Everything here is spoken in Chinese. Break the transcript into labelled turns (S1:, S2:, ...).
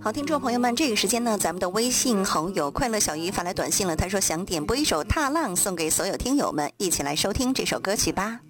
S1: 好，听众朋友们，这个时间呢，咱们的微信好友快乐小鱼发来短信了，他说想点播一首《踏浪》送给所有听友们，一起来收听这首歌曲吧。